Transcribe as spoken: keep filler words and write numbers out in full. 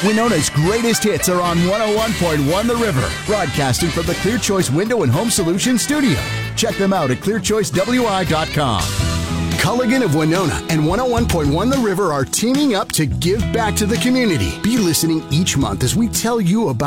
Winona's greatest hits are on one oh one point one The River, broadcasting from the Clear Choice Window and Home Solutions studio. Check them out at clear choice w i dot com. Culligan of Winona and one oh one point one The River are teaming up to give back to the community. Be listening each month as we tell you about